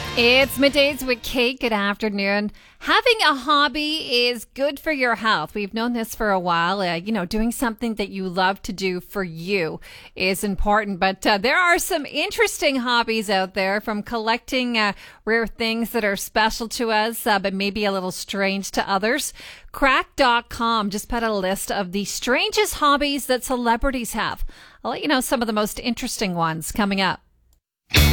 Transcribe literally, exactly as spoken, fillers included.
It's middays with Kate. Good afternoon. Having a hobby is good for your health. We've known this for a while. Uh, you know, doing something that you love to do for you is important. But uh, there are some interesting hobbies out there, from collecting uh, rare things that are special to us, uh, but maybe a little strange to others. Crack dot com just put a list of the strangest hobbies that celebrities have. I'll let you know some of the most interesting ones coming up.